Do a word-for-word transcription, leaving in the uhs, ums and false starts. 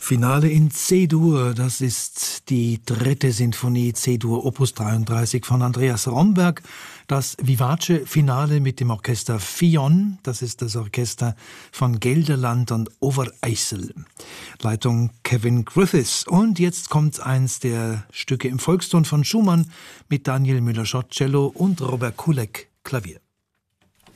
Finale in C-Dur, das ist die dritte Sinfonie C-Dur Opus dreiunddreißig von Andreas Romberg. Das Vivace Finale mit dem Orchester Fionn, das ist das Orchester von Gelderland und Overijssel. Leitung Kevin Griffiths. Und jetzt kommt eins der Stücke im Volkston von Schumann mit Daniel Müller-Schott Cello und Robert Kulek Klavier.